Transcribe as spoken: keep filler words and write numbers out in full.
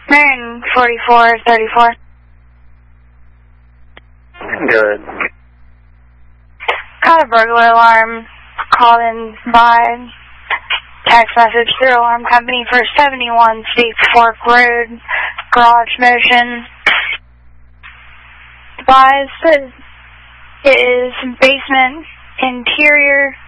Marion forty-four thirty-four. Good. Got a burglar alarm called in by text message through alarm company for seventy-one Steep Fork Road, garage motion. Advised that it is basement interior